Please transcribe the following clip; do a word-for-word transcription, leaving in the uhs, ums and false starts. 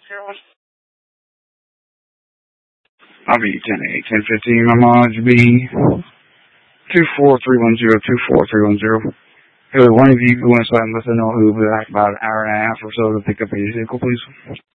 I'll be ten eight, ten fifteen. My mileage will be two four three one zero, two four three one zero. Hey, one of you go inside and let us know who will be back about an hour and a half or so to pick up your vehicle, please.